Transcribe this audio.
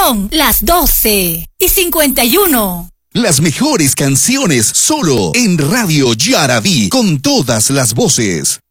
Son las 12:51. Las mejores canciones solo en Radio Yaraví, con todas las voces.